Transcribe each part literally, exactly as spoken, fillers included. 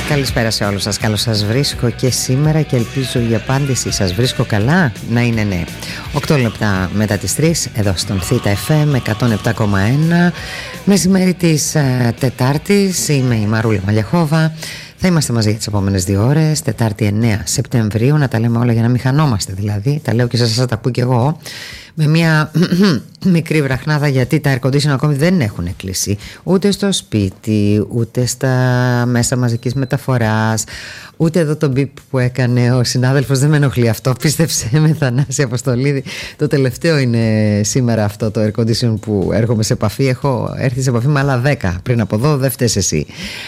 Καλησπέρα σε όλους σας, καλώς σας βρίσκω και σήμερα και ελπίζω η απάντηση σας βρίσκω καλά να είναι ναι. Οκτώ λεπτά μετά τις τρεις εδώ στον Θήτα εφ εμ εκατόν επτά κόμμα ένα, μεσημέρι της uh, Τετάρτης. Είμαι η Μαρούλα Μαλιαχόβα. Θα είμαστε μαζί για τις επόμενες δύο ώρες, Τετάρτη εννέα Σεπτεμβρίου, να τα λέμε όλα για να μην χανόμαστε δηλαδή. Τα λέω και σας, σας τα πω και εγώ. Με μια μικρή βραχνάδα, γιατί τα air condition ακόμη δεν έχουν κλείσει ούτε στο σπίτι, ούτε στα μέσα μαζικής μεταφοράς, ούτε εδώ το μπιπ που έκανε ο συνάδελφος. Δεν με ενοχλεί αυτό, πίστεψε με, Θανάση Αποστολίδη. Το τελευταίο είναι σήμερα αυτό το air condition που έρχομαι σε επαφή. Έχω έρθει σε επαφή με άλλα δέκα πριν από εδώ, δεν φταίς εσύ.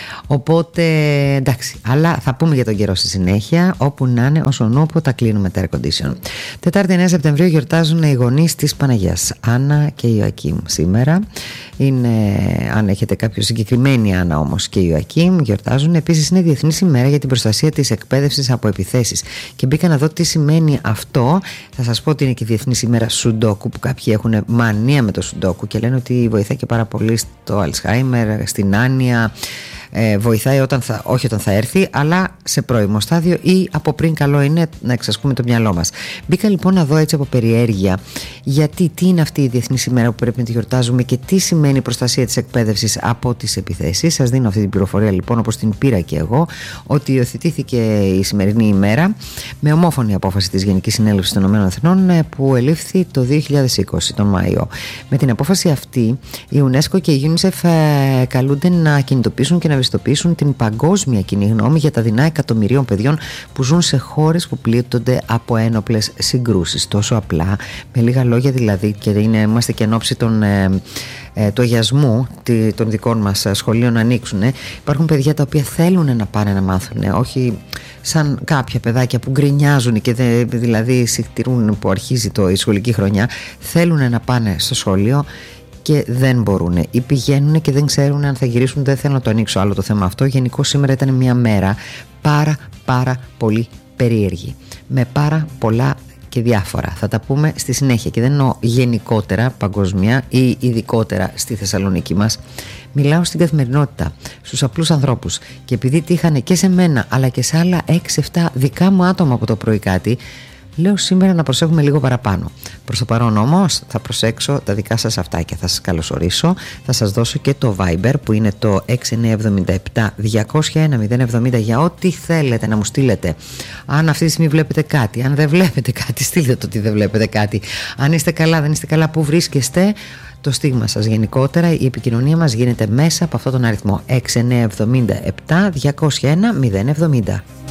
Οπότε εντάξει, αλλά θα πούμε για τον καιρό στη συνέχεια. Όπου να είναι, όσον όπου τα κλείνουμε τα air condition. Τετάρτη εννέα Σεπτεμβρίου γιορτάζουν οι γονείς της Παναγιάς, Άννα και Ιωακήμ. Σήμερα είναι, αν έχετε κάποιο συγκεκριμένη Άννα όμως και Ιωακήμ, γιορτάζουν. Επίσης είναι Διεθνής ημέρα για την προστασία της εκπαίδευσης από επιθέσεις. Και μπήκα να δω τι σημαίνει αυτό. Θα σας πω ότι είναι και Διεθνής ημέρα Σουντόκου, που κάποιοι έχουν μανία με το Σουντόκου και λένε ότι βοηθάει και πάρα πολύ στο Αλσχάιμερ, στην άνοια. Ε, βοηθάει όταν θα, όχι όταν θα έρθει, αλλά σε πρώιμο στάδιο ή από πριν. Καλό είναι να εξασκούμε το μυαλό μας. Μπήκα λοιπόν να δω έτσι από περιέργεια γιατί τι είναι αυτή η Διεθνής ημέρα που πρέπει να τη γιορτάζουμε και τι σημαίνει η προστασία της εκπαίδευσης από τις επιθέσεις. Σας δίνω αυτή την πληροφορία λοιπόν, όπως την πήρα και εγώ, ότι υιοθετήθηκε η σημερινή ημέρα με ομόφωνη απόφαση της Γενικής Συνέλευσης των Ηνωμένων Εθνών που ελήφθη το δύο χιλιάδες είκοσι τον Μάιο. Με την απόφαση αυτή η UNESCO και η UNICEF ε, καλούνται να κινητοποιήσουν και να ευαισθητοποιήσουν την παγκόσμια κοινή γνώμη για τα δεινά εκατομμυρίων παιδιών που ζουν σε χώρες που πλήττονται από ένοπλες συγκρούσεις. Τόσο απλά, με λίγα λόγια δηλαδή, και είναι, είμαστε και εν ώψη των, ε, ε, του αγιασμού των δικών μας σχολείων να ανοίξουν. Ε. Υπάρχουν παιδιά τα οποία θέλουν να πάνε να μάθουν, όχι σαν κάποια παιδάκια που γκρινιάζουν και δε, δηλαδή συχτηρούν που αρχίζει το, η σχολική χρονιά. Θέλουν να πάνε στο σχολείο και δεν μπορούν ή πηγαίνουν και δεν ξέρουν αν θα γυρίσουν. Δεν θέλω να το ανοίξω άλλο το θέμα αυτό. Γενικώς σήμερα ήταν μια μέρα πάρα πάρα πολύ περίεργη, με πάρα πολλά και διάφορα. Θα τα πούμε στη συνέχεια και δεν εννοώ γενικότερα παγκοσμία ή ειδικότερα στη Θεσσαλονίκη μας. Μιλάω στην καθημερινότητα, στους απλούς ανθρώπους, και επειδή τύχανε και σε μένα αλλά και σε άλλα έξι εφτά δικά μου άτομα από το πρωί κάτι, λέω σήμερα να προσέχουμε λίγο παραπάνω. Προς το παρόν όμως θα προσέξω τα δικά σας αυτάκια. Θα σας καλωσορίσω, θα σας δώσω και το Viber που είναι το έξι εννιά επτά επτά διακόσια ένα μηδέν εβδομήντα για ό,τι θέλετε να μου στείλετε. Αν αυτή τη στιγμή βλέπετε κάτι, αν δεν βλέπετε κάτι, στείλτε το ότι δεν βλέπετε κάτι. Αν είστε καλά, δεν είστε καλά, που βρίσκεστε, το στίγμα σας γενικότερα, η επικοινωνία μας γίνεται μέσα από αυτόν τον αριθμό έξι εννιά επτά επτά διακόσια ένα μηδέν εβδομήντα.